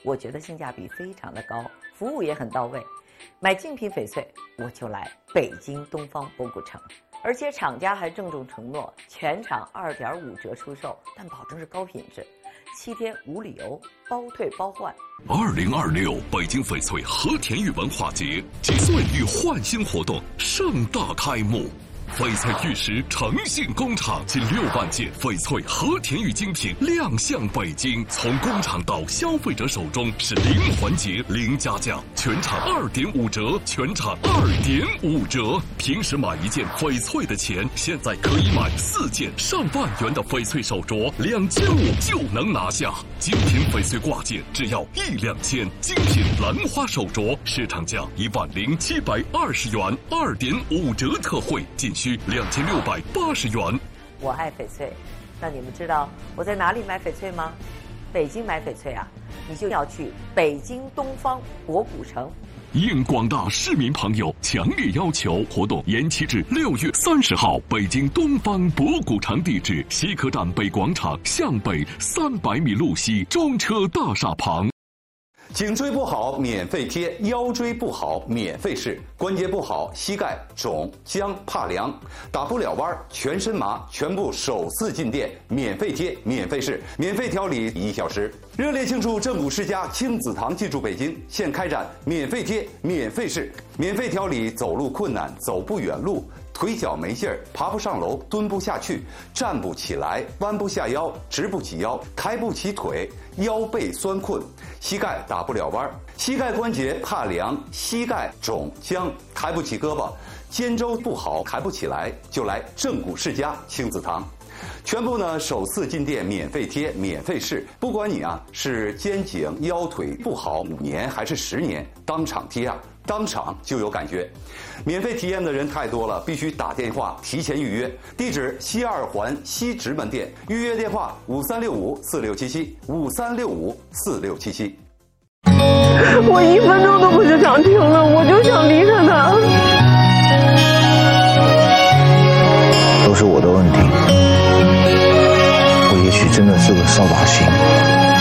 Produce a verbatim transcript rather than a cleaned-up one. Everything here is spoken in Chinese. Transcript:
我觉得性价比非常的高，服务也很到位。买精品翡翠，我就来北京东方博古城，而且厂家还郑重承诺全场二点五折出售，但保证是高品质，七天无理由，包退包换。 二零二六北京翡翠和田玉文化节集岁与焕新活动盛大开幕。翡翠玉石诚信工厂近六万件翡翠和田玉精品亮相北京，从工厂到消费者手中是零环节零加价，全场二点五折，全场二点五折。平时买一件翡翠的钱，现在可以买四件上万元的翡翠手镯，两千五就能拿下。精品翡翠挂件只要一两千，精品兰花手镯市场价一万零七百二十元，二点五折特惠，仅需两千六百八十元。 我爱翡翠，那你们知道我在哪里买翡翠吗？北京买翡翠啊，你就要去北京东方博古城。 应广大市民朋友强烈要求，活动延期至六月三十号。北京东方博古城地址：西客站北广场向北三百米路西中车大厦旁。 颈椎不好免费贴，腰椎不好免费试，关节不好膝盖肿僵怕凉打不了弯全身麻，全部首次进店免费贴免费试，免费调理一小时。热烈庆祝正骨世家亲子堂进驻北京，现开展免费贴免费试，免费调理走路困难走不远路，腿脚没劲儿，爬不上楼，蹲不下去，站不起来，弯不下腰，直不起腰，抬不起腿，腰背酸困，膝盖打不了弯，膝盖关节怕凉，膝盖肿僵，抬不起胳膊，肩周不好，抬不起来，就来正骨世家亲子堂。全部呢首次进店免费贴免费试，不管你啊是肩颈腰腿不好五年还是十年，当场贴啊当场就有感觉。免费体验的人太多了，必须打电话提前预约。地址西二环西直门店，预约电话五三六五四六七七五三六五四六七七。 我一分钟都不是想听了，我就想离开他。 都是我的问题，我也许真的是个扫把星。